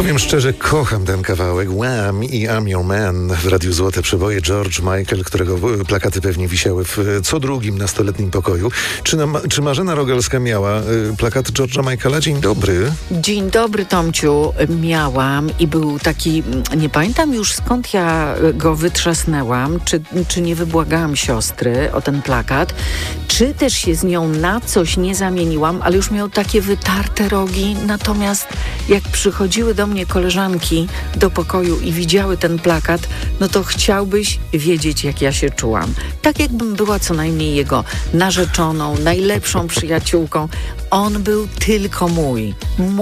Powiem szczerze, kocham ten kawałek. Wham i I'm Your Man w Radiu Złote Przeboje. George Michael, którego plakaty pewnie wisiały w co drugim nastoletnim pokoju. Czy Marzena Rogalska miała plakat George'a Michaela? Dzień dobry. Dzień dobry, Tomciu. Miałam i był taki, nie pamiętam już skąd ja go wytrzasnęłam, czy nie wybłagałam siostry o ten plakat, czy też się z nią na coś nie zamieniłam, ale już miał takie wytarte rogi. Natomiast jak przychodziły do mnie koleżanki do pokoju i widziały ten plakat, no to chciałbyś wiedzieć, jak ja się czułam. Tak jakbym była co najmniej jego narzeczoną, najlepszą przyjaciółką. On był tylko mój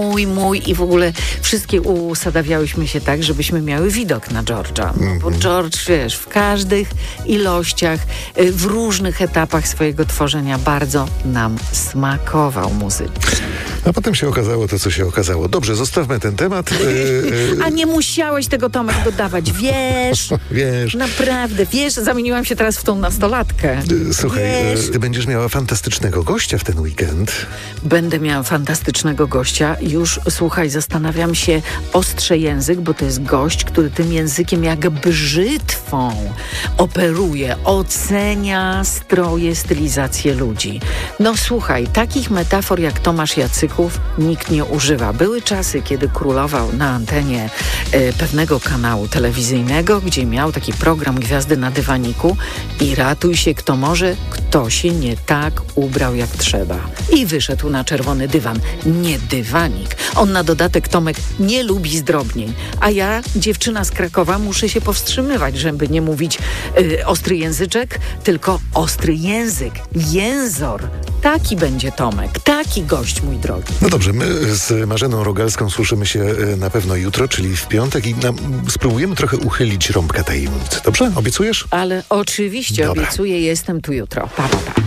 i w ogóle wszystkie usadawiałyśmy się tak, żebyśmy miały widok na George'a. No bo George, wiesz, w każdych ilościach, w różnych etapach swojego tworzenia bardzo nam smakował muzycznie. A potem się okazało to, co się okazało. Dobrze, zostawmy ten temat. A nie musiałeś tego, Tomek, dodawać, wiesz? Wiesz. Naprawdę, wiesz, zamieniłam się teraz w tą nastolatkę. Słuchaj, wiesz? ty będziesz miała fantastycznego gościa w ten weekend. Będę miała fantastycznego gościa. Już, słuchaj, zastanawiam się, Ostrzejęzyk, bo to jest gość, który tym językiem jak brzytwą operuje, ocenia stroje, stylizację ludzi. No słuchaj, takich metafor jak Tomasz Jacyków nikt nie używa. Były czasy, kiedy królował na antenie pewnego kanału telewizyjnego, gdzie miał taki program Gwiazdy na dywaniku i ratuj się kto może, kto się nie tak ubrał jak trzeba. I wyszedł na czerwony dywan. Nie dywanik. On na dodatek, Tomek, nie lubi zdrobnień. A ja, dziewczyna z Krakowa, muszę się powstrzymywać, żeby nie mówić ostry języczek, tylko ostry język. Jęzor. Taki będzie Tomek. Taki gość, mój drogi. No dobrze, my z Marzeną Rogalską słyszymy się na pewno jutro, czyli w piątek i spróbujemy trochę uchylić rąbka tajemnicy. Dobrze? Obiecujesz? Ale oczywiście. Dobra. Obiecuję, jestem tu jutro. Pa, pa, pa.